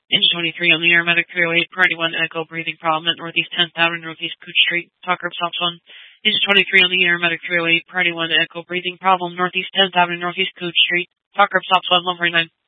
Engine 23 on the Aromatic 308, Priority 1 Echo, breathing problem at Northeast 10th Avenue, Northeast Cooch Street, Talk Group Stops 1. Engine 23 on the Aromatic 308, Priority 1 Echo, breathing problem, Northeast 10th Avenue, Northeast Cooch Street, Talk Group Stops 1, 149.